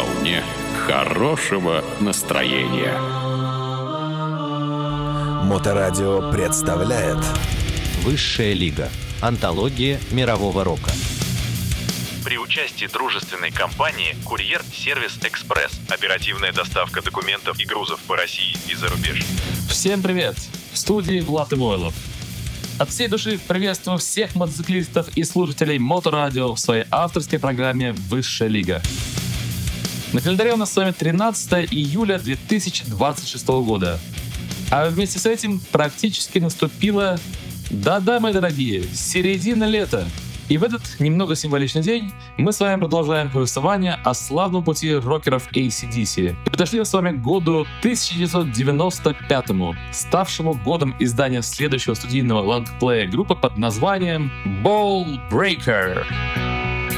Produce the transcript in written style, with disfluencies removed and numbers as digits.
волне хорошего настроения. Моторадио представляет Высшая лига. Антология мирового рока. При участии дружественной компании «Курьер Сервис Экспресс». Оперативная доставка документов и грузов по России и за рубеж. Всем привет! В студии Влад Ивойлов. От всей души приветствую всех мотоциклистов и слушателей Моторадио в своей авторской программе «Высшая лига». На календаре у нас с вами 13 июля 2026 года. А вместе с этим практически наступила, да-да, мои дорогие, середина лета. И в этот немного символичный день мы с вами продолжаем повествование о славном пути рокеров AC/DC. И подошли с вами к году 1995, ставшему годом издания следующего студийного лонгплея группы под названием Ball Breaker.